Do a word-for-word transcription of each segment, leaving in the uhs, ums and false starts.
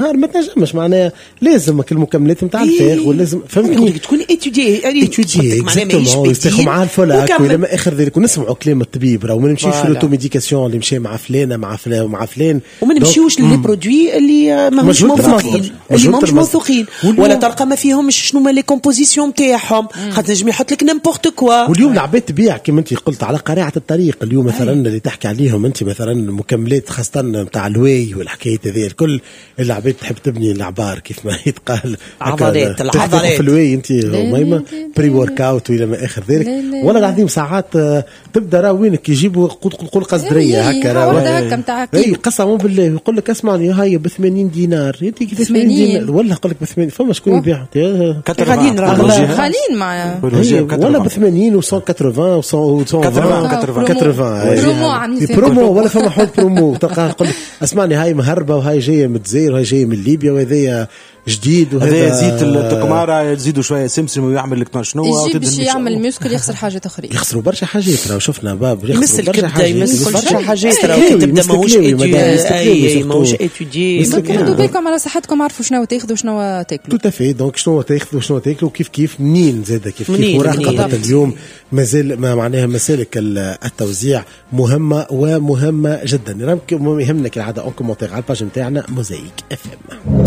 نهار ما تنجمش معناها لازمك المكملات نتاع الفاغ ولازم فهمتني تكون اتودي اتودي اكزاكتومون يستخدموا مع الفلاك ولا ما اخر ذلك ونسمعوا كلام الطبيب راه ما نمشيوش في لوتو ميديكاسيون اللي مشى مع فلانه مع فلان ومع فلان وما نمشيوش للي برودوي اللي ماهمش موثوقين اللي ماهمش موثوقين ولا تلقى ما فيهمش شنو ما لي كومبوزيسيون نتاعهم خاطر نجم يحط لك نيمبورت كوا. واليوم العباد تبيع كما انت قلت على قريعه الطريق اليوم مثلا اللي تحكي عليهم انت مثلا مكملات خاصه نتاع الواي والحكايه هذه الكل العباد تحب تبني العبار كيف ما يتقال عضلات العضلات في الواي انت مهمه بري ورك اوت والى ما اخر ذلك ولا العظيم ساعات تبدا راه وينك يجيبوا قول قصدريه هكا راه اي قسما بالله يقول لك اسمعني هاي ب ثمانين دينار انت كيف ثمانين دينار ولا يقول لك ب ثمانين فما شكون يبيع غاديين غاليين معايا ولا ب ثمانين و ثمانين و ثمانين برومو عندي برومو ولا فما حول برومو تلقى يقول لك اسمعني هاي مهربه وهاي جايه من الجزائر وهي جايه من ليبيا وهذا جديد وهذا زيت التقماره يزيدوا شويه سمسم ويعمل لك شنو يجي باش يعمل ميوسكل يخسر حاجات اخرين يخسروا برشا حاجات راه شفنا باب يخسروا برشا حاجات يمس برشا حاجات راه تبدا ماهوش اي ماهوش اتودي خذوا بالكم على صحتكم عرفوا شنو تاخذوا شنو تاكلوا تو تافي دونك شنو تاخذوا شنو تاكلوا كيف كيف منين زاد كيف كيف مراقبه اليوم مازال ما معناها مسالك التوزيع مهمه ومهمه جدا يهمنا كالعاده اون كومونتير على الباج نتاعنا موزايك اف ام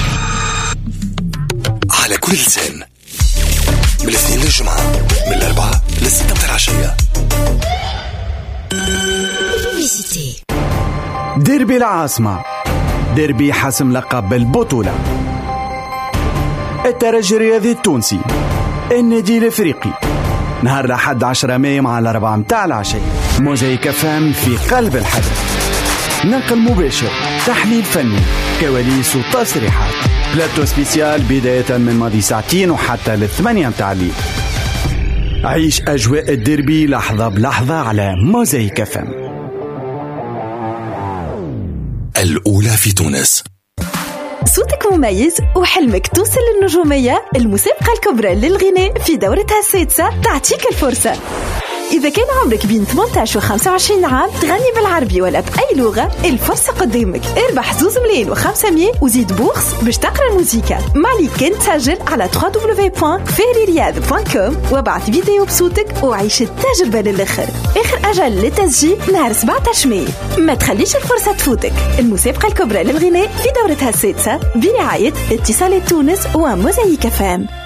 على كل لسان من الاثنين للجمعة من الأربعة للستة متاع العشية. ديربي العاصمة ديربي حسم لقب البطولة الترجي الرياضي التونسي النادي الافريقي نهار الأحد عشرة مايو مع الأربعة متاع العشية. موزايك فام في قلب الحدث نقل مباشر تحليل فني كواليس وتصريحات بلاتو سبيسيال بداية من ماضي ساعتين وحتى للثمانية متاع الليل. عيش أجواء الديربي لحظة بلحظة على موزايك فام. الأولى في تونس. صوتك مميز وحلمك توصل للنجومية. المسابقة الكبرى للغناء في دورتها السادسة تعطيك الفرصة. إذا كان عمرك بين ثمانية عشر و خمسة وعشرين عام تغني بالعربي ولا بأي لغة الفرصة قدامك. اربح زوز ملايين وخمسمية وزيد بوخس باش تقرأ الموسيقى. ما عليك كان تسجل على دبليو دبليو دبليو دوت فهري رياض دوت كوم وابعث فيديو بصوتك وعيش التجربة للآخر. آخر أجل للتسجيل نهار سبعة عشر مايو. ما تخليش الفرصة تفوتك. المسابقة الكبرى للغناء في دورتها السادسة برعاية اتصالات تونس وموزايك فام.